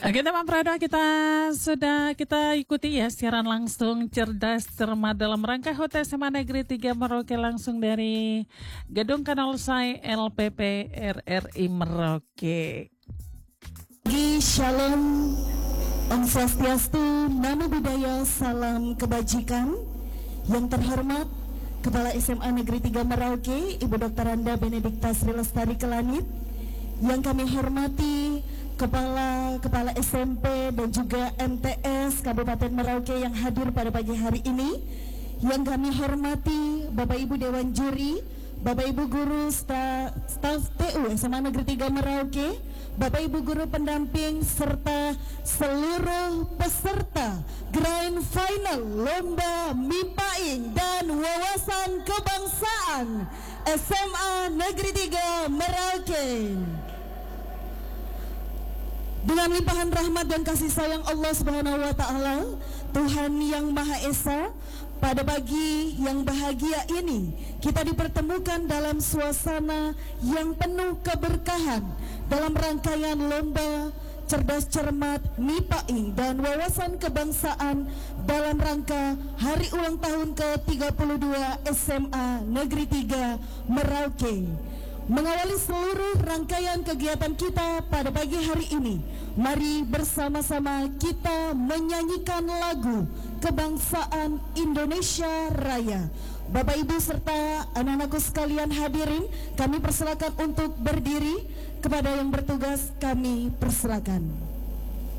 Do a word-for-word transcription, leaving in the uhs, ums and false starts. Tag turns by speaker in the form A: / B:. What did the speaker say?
A: Oke teman Prado, kita sudah kita ikuti ya siaran langsung cerdas cermat dalam rangka H U T S M A Negeri tiga Merauke langsung dari Gedung Kanal Sai L P P R R I Merauke.
B: Shalom, Om Swastiastu, Namo Buddhaya, salam kebajikan. Yang terhormat Kepala S M A Negeri tiga Merauke, Ibu Doktor Anda Benedikta Sri Lestari Kelanit. Yang kami hormati Kepala Kepala S M P dan juga M T S Kabupaten Merauke yang hadir pada pagi hari ini. Yang kami hormati Bapak Ibu Dewan Juri, Bapak Ibu Guru Staf, Staf T U S M A Negeri tiga Merauke, Bapak Ibu Guru Pendamping, serta seluruh peserta Grand Final Lomba Mipaing dan Wawasan Kebangsaan S M A Negeri tiga Merauke. Dengan limpahan rahmat dan kasih sayang Allah Subhanahu wa taala, Tuhan yang Maha Esa, pada pagi yang bahagia ini kita dipertemukan dalam suasana yang penuh keberkahan dalam rangkaian lomba cerdas cermat Mipaing dan wawasan kebangsaan dalam rangka hari ulang tahun ke tiga puluh dua S M A Negeri tiga Merauke. Mengawali seluruh rangkaian kegiatan kita pada pagi hari ini, mari bersama-sama kita menyanyikan lagu kebangsaan Indonesia Raya. Bapak Ibu serta anak-anakku sekalian hadirin, kami persilakan untuk berdiri. Kepada yang bertugas kami persilakan.